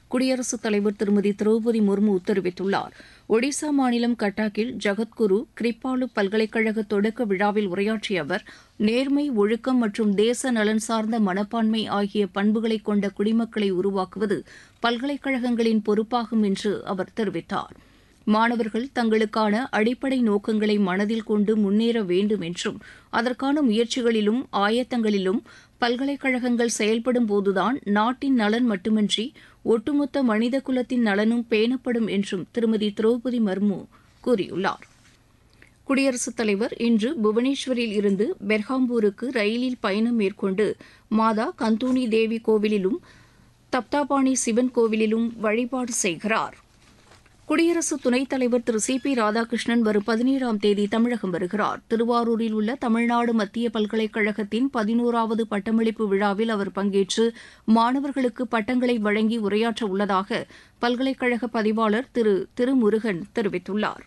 குடியரசுத் தலைவர் திருமதி திரௌபதி முர்மு தெரிவித்துள்ளார். ஒடிசா மாநிலம் கட்டாக்கில் ஜகத்குரு கிரிப்பாலு பல்கலைக்கழக தொடக்க விழாவில் உரையாற்றிய அவர், நேர்மை, ஒழுக்கம் மற்றும் தேச நலன் சார்ந்த மனப்பான்மை ஆகிய பண்புகளை கொண்ட குடிமக்களை உருவாக்குவது பல்கலைக்கழகங்களின் பொறுப்பாகும் என்று அவர் தெரிவித்தார். மாணவர்கள் தங்களுக்கான அடிப்படை நோக்கங்களை மனதில் கொண்டு முன்னேற வேண்டும் என்றும், அதற்கான முயற்சிகளிலும் ஆயத்தங்களிலும் பல்கலைக்கழகங்கள் செயல்படும் போதுதான் நாட்டின் நலன் மட்டுமின்றி ஒட்டுமொத்த மனித குலத்தின் நலனும் பேணப்படும் என்றும் திருமதி திரௌபதி முர்மு கூறியுள்ளார். குடியரசுத் தலைவர் இன்று புவனேஸ்வரில் இருந்து பெர்ஹாம்பூருக்கு ரயிலில் பயணம் மேற்கொண்டு மாதா கந்தூனி தேவி கோவிலிலும் தப்தாபாணி சிவன் கோவிலிலும் வழிபாடு செய்கிறார். குடியரசு துணைத் தலைவர் திரு சி பி ராதாகிருஷ்ணன் வரும் 17ஆம் தேதி தமிழகம் வருகிறார். திருவாரூரில் உள்ள தமிழ்நாடு மத்திய பல்கலைக்கழகத்தின் 11வது பட்டமளிப்பு விழாவில் அவர் பங்கேற்று மாணவர்களுக்கு பட்டங்களை வழங்கி உரையாற்ற உள்ளதாக பல்கலைக்கழக பதிவாளர் திரு திருமுருகன் தெரிவித்துள்ளார்.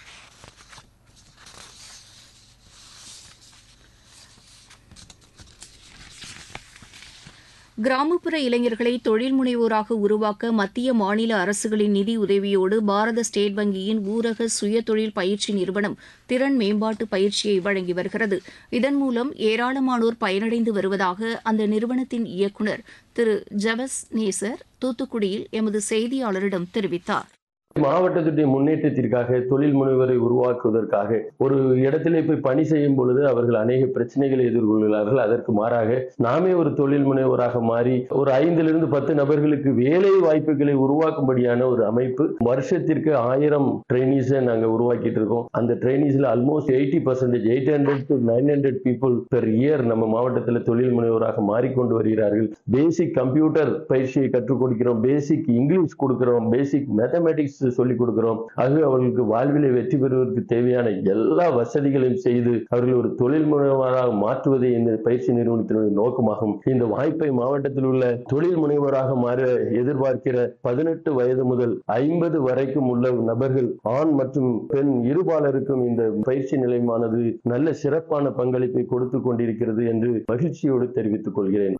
கிராமப்புற இளைஞர்களை தொழில் முனைவோராக உருவாக்க மத்திய மாநில அரசுகளின் நிதி உதவியோடு பாரத ஸ்டேட் வங்கியின் ஊரக சுயதொழில் பயிற்சி நிறுவனம் திறன் மேம்பாட்டு பயிற்சியை வழங்கி வருகிறது. இதன் மூலம் ஏராளமானோர் பயனடைந்து வருவதாக அந்த நிறுவனத்தின் இயக்குநர் திரு ஜவஸ் நேசர் தூத்துக்குடியில் எமது செய்தியாளரிடம் தெரிவித்தார். மாவட்டத்துடைய முன்னேற்றத்திற்காக தொழில் முனைவரை உருவாக்குவதற்காக ஒரு இடத்திலே போய் பணி செய்யும் பொழுது அவர்கள் அநேக பிரச்சனைகளை எதிர்கொள்கிறார்கள். அதற்கு மாறாக நாமே ஒரு தொழில் முனைவராக மாறி ஒரு 5லிருந்து 10 நபர்களுக்கு வேலை வாய்ப்புகளை உருவாக்கும்படியான ஒரு அமைப்பு. வருஷத்திற்கு 1000 ட்ரைனிஸை நாங்கள் உருவாக்கிட்டு இருக்கோம். அந்த ட்ரைனிஸ்ல almost 80% 800 to 900 people per year நம்ம மாவட்டத்தில் தொழில் முனைவராக மாறிக்கொண்டு வருகிறார்கள். பேசிக் கம்ப்யூட்டர் பயிற்சியை கற்றுக் கொடுக்கிறோம், பேசிக் இங்கிலீஷ் கொடுக்கிறோம், பேசிக் மேத்தமேட்டிக்ஸ் சொல்லிக் கொடுக்கிறோம். ஆக அவர்களுக்கு வாழ்விலை வெற்றி பெறுவதற்கு தேவையான எல்லா வசதிகளையும் செய்து அவர்கள் ஒரு தொழில் முனைவராக மாற்றுவதே இந்த பயிற்சி நிறுவனத்தினுடைய நோக்கமாகும். இந்த வாய்ப்பை மாவட்டத்தில் உள்ள தொழில் முனைவராக மாற எதிர்பார்க்கிற 18 வயது முதல் 50 வரைக்கும் உள்ள நபர்கள், ஆண் மற்றும் பெண் இருபாலருக்கும் இந்த பயிற்சி நிலையமானது நல்ல சிறப்பான பங்களிப்பை கொடுத்துக் கொண்டிருக்கிறது என்று மகிழ்ச்சியோடு தெரிவித்துக் கொள்கிறேன்.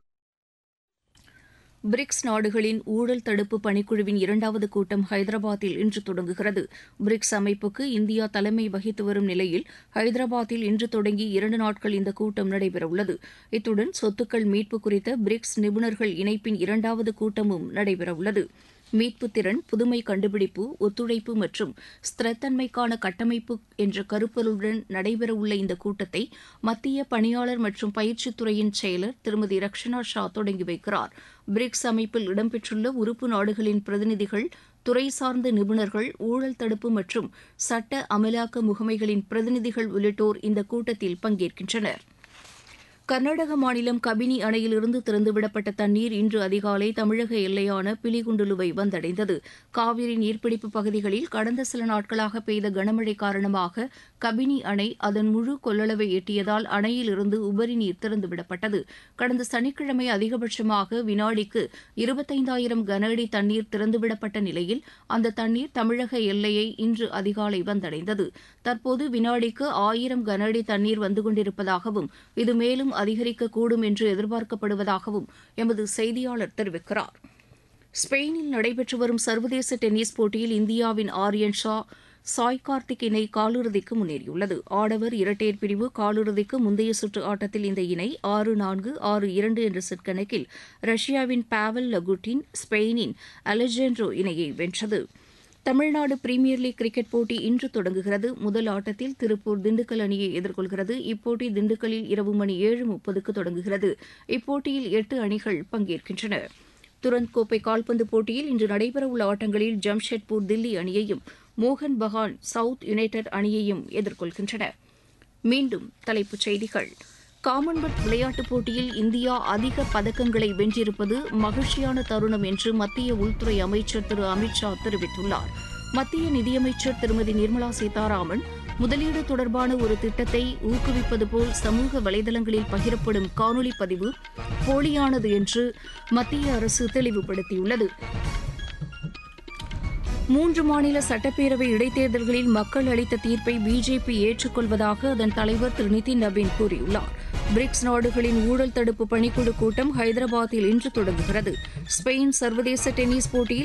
பிரிக்ஸ் நாடுகளின் ஊழல் தடுப்பு பணிக்குழுவின் 2வது கூட்டம் ஹைதராபாத்தில் இன்று தொடங்குகிறது. பிரிக்ஸ் அமைப்புக்கு இந்தியா தலைமை வகித்து வரும் நிலையில் ஹைதராபாத்தில் இன்று தொடங்கி 2 நாட்கள் இந்த கூட்டம் நடைபெறவுள்ளது. இத்துடன் சொத்துக்கள் மீட்பு குறித்த பிரிக்ஸ் நிபுணர்கள் இணைப்பின் 2வது கூட்டமும் நடைபெறவுள்ளது. மீட்புத் திறன், புதுமை கண்டுபிடிப்பு, ஒத்துழைப்பு மற்றும் ஸ்திரத்தன்மைக்கான கட்டமைப்பு என்ற கருப்பொருளுடன் நடைபெறவுள்ள இந்த கூட்டத்தை மத்திய பணியாளர் மற்றும் பயிற்சித்துறையின் செயலர் திருமதி ரக்ஷனா ஷா தொடங்கி வைக்கிறார். பிரிக்ஸ் அமைப்பில் இடம்பெற்றுள்ள உறுப்பு நாடுகளின் பிரதிநிதிகள், துறை சார்ந்த நிபுணர்கள், ஊழல் தடுப்பு மற்றும் சட்ட அமலாக்க முகமைகளின் பிரதிநிதிகள் உள்ளிட்டோர் இந்த கூட்டத்தில் பங்கேற்கின்றனர். கர்நாடக மாநிலம் கபினி அணையிலிருந்து திறந்துவிடப்பட்ட தண்ணீர் இன்று அதிகாலை தமிழக எல்லையான பிலிகுண்டுலுவை வந்தடைந்தது. காவிரி நீர்பிடிப்பு பகுதிகளில் கடந்த சில நாட்களாக பெய்த கனமழை காரணமாக கபினி அணை அதன் முழு கொள்ளளவை எட்டியதால் அணையிலிருந்து உபரி நீர் திறந்துவிடப்பட்டது. கடந்த சனிக்கிழமை அதிகபட்சமாக வினாடிக்கு 25,000 கன அடி தண்ணீர் திறந்துவிடப்பட்ட நிலையில் அந்த தண்ணீர் தமிழக எல்லையை இன்று அதிகாலை வந்தடைந்தது. தற்போது வினாடிக்கு 1000 கன அடி தண்ணீர் வந்து கொண்டிருப்பதாகவும் இது மேலும் அதிகரிக்கக்கூடும் என்று எதிர்பார்க்கப்படுவதாகவும் எமது செய்தியாளர் தெரிவிக்கிறார். ஸ்பெயினில் நடைபெற்று வரும் சர்வதேச டென்னிஸ் போட்டியில் இந்தியாவின் ஆர்யன் ஷா, சாய் கார்த்திக் இணை காலிறுதிக்கு முன்னேறியுள்ளது. ஆடவர் இரட்டையர் பிரிவு காலிறுதிக்கு முந்தைய சுற்று ஆட்டத்தில் இந்த இணை 6-4, 6-2 என்ற செட் கணக்கில் ரஷ்யாவின் பாவல் லகுட்டின், ஸ்பெயினின் அலெஜாண்ட்ரோ இணையை வென்றது. தமிழ்நாடு பிரீமியர் லீக் கிரிக்கெட் போட்டி இன்று தொடங்குகிறது. முதல் ஆட்டத்தில் திருப்பூர் திண்டுக்கல் அணியை எதிர்கொள்கிறது. இப்போட்டி திண்டுக்கல்லில் இரவு மணி 7:30க்கு தொடங்குகிறது. இப்போட்டியில் 8 அணிகள் பங்கேற்கின்றன. துரந்த் கோப்பை கால்பந்து போட்டியில் இன்று நடைபெறவுள்ள ஆட்டங்களில் ஜம்ஷெட்பூர் தில்லி அணியையும், மோகன் பகான் சவுத் யுனைடெட் அணியையும் எதிர்கொள்கின்றன. மீண்டும் தலைப்புச் செய்திகள். காமன்வெல்த் விளையாட்டுப் போட்டியில் இந்தியா அதிக பதக்கங்களை வென்றிருப்பது மகிழ்ச்சியான தருணம் என்று மத்திய உள்துறை அமைச்சர் திரு அமித் ஷா தெரிவித்துள்ளார். மத்திய நிதியமைச்சர் திருமதி நிர்மலா சீதாராமன் முதலீடு தொடர்பான ஒரு திட்டத்தை ஊக்குவிப்பது போல் சமூக வலைதளங்களில் பகிரப்படும் காணொலி பதிவு போலியானது என்று மத்திய அரசு தெளிவுபடுத்தியுள்ளது. 3 மாநில சட்டப்பேரவை இடைத்தேர்தல்களில் மக்கள் அளித்த தீர்ப்பை பிஜேபி ஏற்றுக்கொள்வதாக அதன் தலைவர் திரு நிதின் நவீன் கூறியுள்ளார். பிரிக்ஸ் நாடுகளின் ஊழல் தடுப்பு பணிக்குழு கூட்டம் ஹைதராபாத்தில் இன்று தொடங்குகிறது. ஸ்பெயின் சர்வதேச டென்னிஸ் போட்டியில்